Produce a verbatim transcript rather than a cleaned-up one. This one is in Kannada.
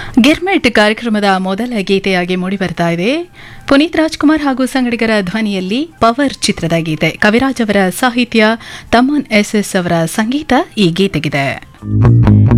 ಗಿರ್ಮೆಟ್ ಕಾರ್ಯಕ್ರಮದ ಮೊದಲ ಗೀತೆಯಾಗಿ ಮೂಡಿಬರ್ತಾ ಇದೆ. ಪುನೀತ್ ರಾಜ್ಕುಮಾರ್ ಹಾಗೂ ಸಂಗಡಿಗರ ಧ್ವನಿಯಲ್ಲಿ ಪವರ್ ಚಿತ್ರದ ಗೀತೆ. ಕವಿರಾಜ್ ಅವರ ಸಾಹಿತ್ಯ, ತಮನ್ ಎಸ್ ಎಸ್ ಅವರ ಸಂಗೀತ ಈ ಗೀತೆಗಿದೆ.